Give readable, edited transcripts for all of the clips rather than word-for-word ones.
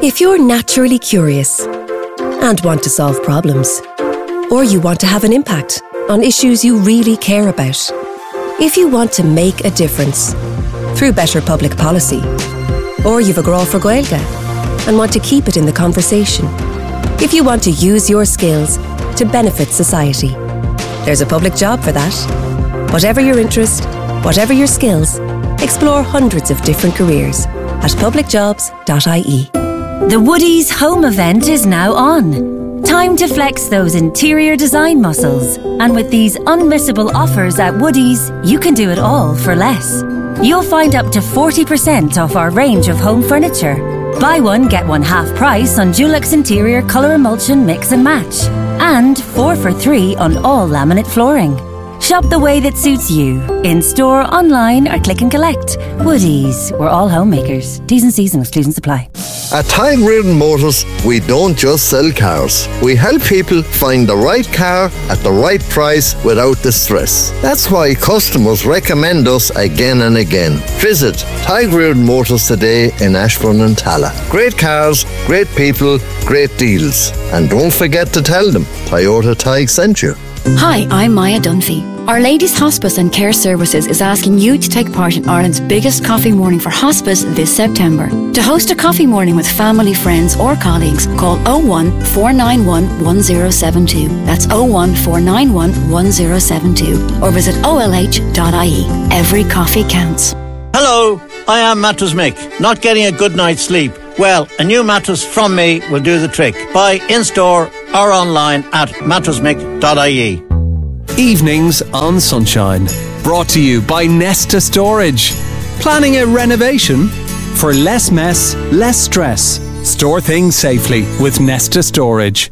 If you're naturally curious and want to solve problems, or you want to have an impact on issues you really care about, if you want to make a difference through better public policy, or you've a grá for Gaeilge and want to keep it in the conversation, if you want to use your skills to benefit society, there's a public job for that. Whatever your interest, whatever your skills, explore hundreds of different careers at publicjobs.ie. The Woodies Home event is now on. Time to flex those interior design muscles. And with these unmissable offers at Woodies, you can do it all for less. You'll find up to 40% off our range of home furniture. Buy one, get one half price on Dulux Interior Colour Emulsion Mix and Match. And 4 for 3 on all laminate flooring. Shop the way that suits you. In-store, online or click and collect. Woodies, we're all homemakers. T's and C's and exclusions apply. At Tadhg Reardon Motors, we don't just sell cars. We help people find the right car at the right price without the stress. That's why customers recommend us again and again. Visit Tadhg Reardon Motors today in Ashbourne and Tala. Great cars, great people, great deals. And don't forget to tell them Toyota Tadhg sent you. Hi, I'm Maya Dunphy. Our Ladies Hospice and Care Services is asking you to take part in Ireland's biggest coffee morning for hospice this September. To host a coffee morning with family, friends or colleagues, call 01 491 1072. That's 01 491 1072. Or visit olh.ie. Every coffee counts. Hello, I am Mattress Mick. Not getting a good night's sleep? Well, a new mattress from me will do the trick. Buy in-store or online at mattressmick.ie. Evenings on Sunshine. Brought to you by Nesta Storage. Planning a renovation? For less mess, less stress. Store things safely with Nesta Storage.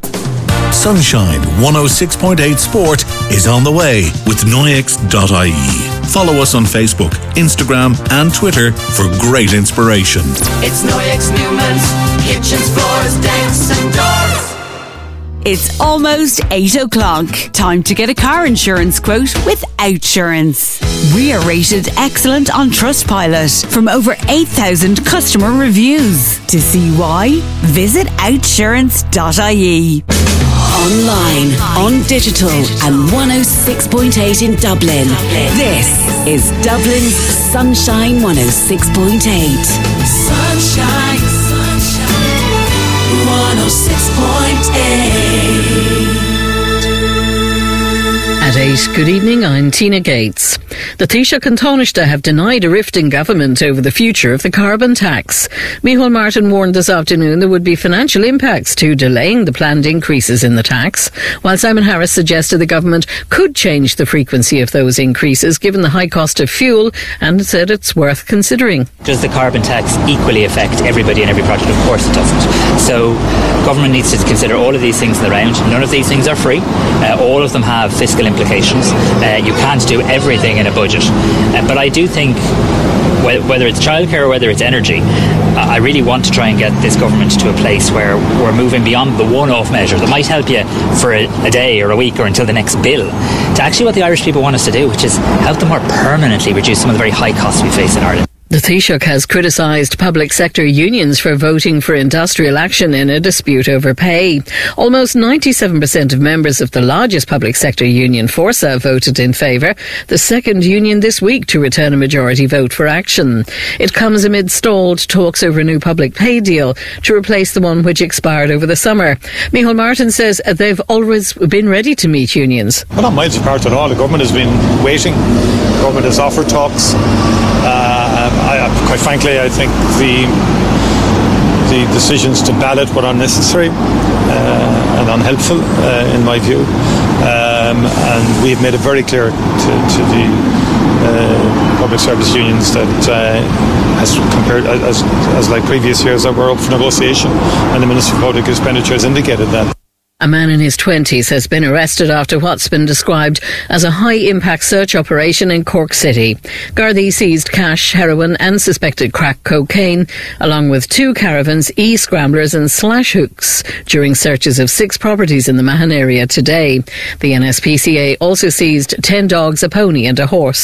Sunshine 106.8 Sport is on the way with Noyex.ie. Follow us on Facebook, Instagram and Twitter for great inspiration. It's Noyex Newman's kitchens, floors, decks and doors. It's almost 8 o'clock. Time to get a car insurance quote with Outsurance. We are rated excellent on Trustpilot from over 8,000 customer reviews. To see why, visit outsurance.ie. Online, on digital and 106.8 in Dublin. This is Dublin's Sunshine 106.8. Sunshine, sunshine, 106.8. At 8, good evening, I'm Tina Gates. The Taoiseach and Taoiseach have denied a rift in government over the future of the carbon tax. Micheál Martin warned this afternoon there would be financial impacts to delaying the planned increases in the tax, while Simon Harris suggested the government could change the frequency of those increases given the high cost of fuel, and said it's worth considering. Does the carbon tax equally affect everybody and every project? Of course it doesn't. So government needs to consider all of these things in the round. None of these things are free. All of them have fiscal implications. You can't do everything in a budget. But I do think whether it's childcare or whether it's energy, I really want to try and get this government to a place where we're moving beyond the one-off measure that might help you for a day or a week or until the next bill, to actually what the Irish people want us to do, which is help them more permanently reduce some of the very high costs we face in Ireland. The Taoiseach has criticised public sector unions for voting for industrial action in a dispute over pay. Almost 97% of members of the largest public sector union, Forsa, voted in favour, the second union this week to return a majority vote for action. It comes amid stalled talks over a new public pay deal to replace the one which expired over the summer. Micheál Martin says they've always been ready to meet unions. Well, not miles apart at all. The government has been waiting. The government has offered talks. Quite frankly, I think the decisions to ballot were unnecessary and unhelpful, in my view. And we've made it very clear to the public service unions that, as compared as like previous years, that we're up for negotiation, and the Minister for Public Expenditure has indicated that. A man in his 20s has been arrested after what's been described as a high-impact search operation in Cork City. Gardaí seized cash, heroin and suspected crack cocaine, along with 2 caravans, e-scramblers and slash hooks during searches of 6 properties in the Mahon area today. The NSPCA also seized 10 dogs, a pony and a horse.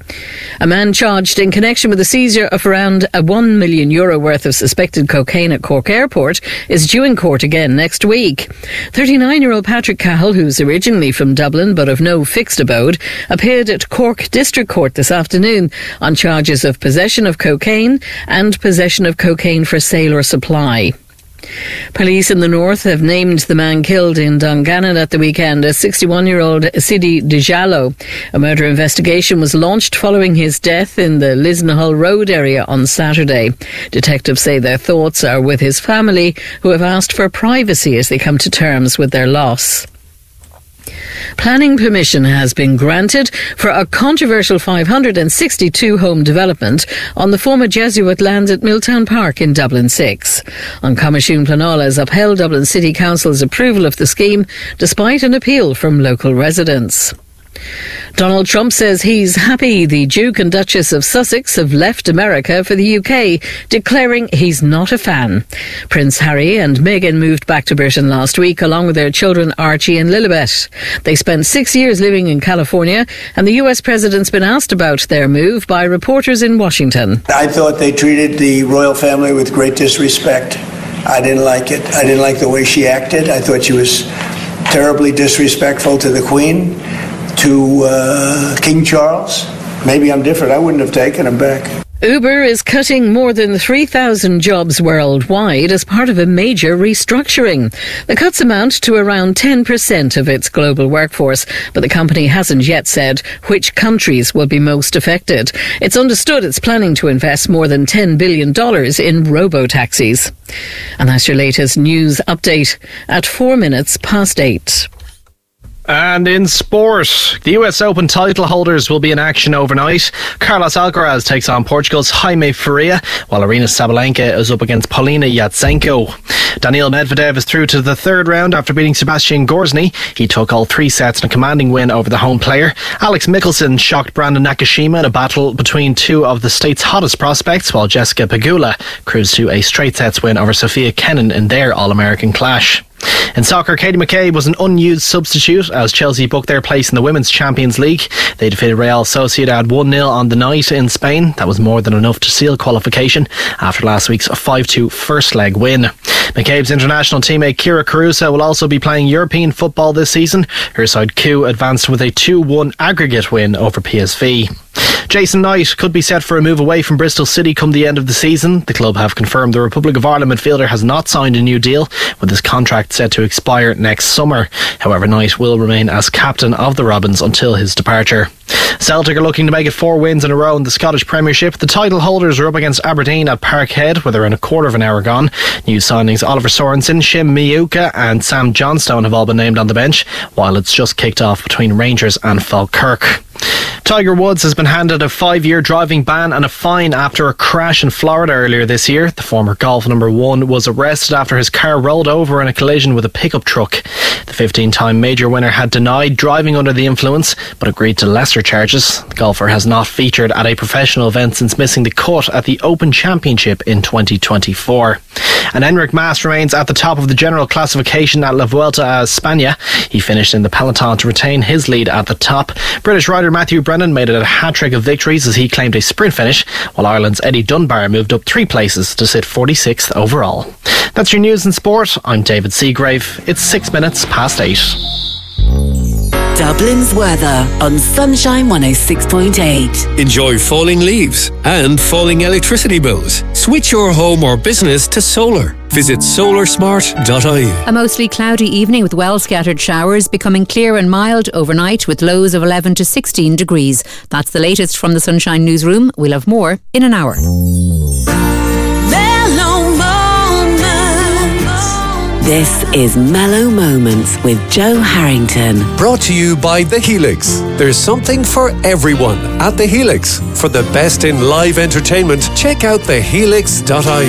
A man charged in connection with the seizure of around €1 million worth of suspected cocaine at Cork Airport is due in court again next week. 39-year-old Patrick Cahill, who's originally from Dublin but of no fixed abode, appeared at Cork District Court this afternoon on charges of possession of cocaine and possession of cocaine for sale or supply. Police in the north have named the man killed in Dungannon at the weekend as 61-year-old Sidi Dijallo. A murder investigation was launched following his death in the Lisnahull Road area on Saturday. Detectives say their thoughts are with his family, who have asked for privacy as they come to terms with their loss. Planning permission has been granted for a controversial 562-home development on the former Jesuit land at Milltown Park in Dublin 6. An Comisiún Pleanála has upheld Dublin City Council's approval of the scheme despite an appeal from local residents. Donald Trump says he's happy the Duke and Duchess of Sussex have left America for the UK, declaring he's not a fan. Prince Harry and Meghan moved back to Britain last week along with their children Archie and Lilibet. They spent 6 years living in California, and the US president's been asked about their move by reporters in Washington. I thought they treated the royal family with great disrespect. I didn't like it. I didn't like the way she acted. I thought she was terribly disrespectful to the Queen, to King Charles. Maybe I'm different. I wouldn't have taken him back. Uber is cutting more than 3,000 jobs worldwide as part of a major restructuring. The cuts amount to around 10% of its global workforce, but the company hasn't yet said which countries will be most affected. It's understood it's planning to invest more than $10 billion in robo-taxis. And that's your latest news update at 8:04. And in sport, the US Open title holders will be in action overnight. Carlos Alcaraz takes on Portugal's Jaime Faria, while Aryna Sabalenka is up against Paulina Yatsenko. Daniil Medvedev is through to the third round after beating Sebastian Gorzny. He took all 3 sets in a commanding win over the home player. Alex Mickelson shocked Brandon Nakashima in a battle between two of the state's hottest prospects, while Jessica Pegula cruised to a straight sets win over Sophia Kenin in their All-American clash. In soccer, Katie McCabe was an unused substitute as Chelsea booked their place in the Women's Champions League. They defeated Real Sociedad 1-0 on the night in Spain. That was more than enough to seal qualification after last week's 5-2 first leg win. McCabe's international teammate Kira Caruso will also be playing European football this season. Her side Q advanced with a 2-1 aggregate win over PSV. Jason Knight could be set for a move away from Bristol City come the end of the season. The club have confirmed the Republic of Ireland midfielder has not signed a new deal, with his contract set to expire next summer. However, Knight will remain as captain of the Robins until his departure. Celtic are looking to make it 4 wins in a row in the Scottish Premiership. The title holders are up against Aberdeen at Parkhead, where they're in a quarter of an hour gone. New signings Oliver Sorensen, Shim Miuka and Sam Johnstone have all been named on the bench, while it's just kicked off between Rangers and Falkirk. Tiger Woods has been handed a 5-year driving ban and a fine after a crash in Florida earlier this year. The former golf number 1 was arrested after his car rolled over in a collision with a pickup truck. The 15-time major winner had denied driving under the influence, but agreed to lesser charges. The golfer has not featured at a professional event since missing the cut at the Open Championship in 2024. And Enric Mas remains at the top of the general classification at La Vuelta a España. He finished in the peloton to retain his lead at the top. British rider Matthew Brennan made it a hat-trick of victories as he claimed a sprint finish, while Ireland's Eddie Dunbar moved up 3 places to sit 46th overall. That's your news and sport. I'm David Seagrave. It's 8:06. Dublin's weather on Sunshine 106.8. Enjoy falling leaves and falling electricity bills. Switch your home or business to solar. Visit solarsmart.ie. A mostly cloudy evening with well-scattered showers, becoming clear and mild overnight with lows of 11 to 16 degrees. That's the latest from the Sunshine Newsroom. We'll have more in an hour. This is Mellow Moments with Joe Harrington. Brought to you by The Helix. There's something for everyone at The Helix. For the best in live entertainment, check out thehelix.ie.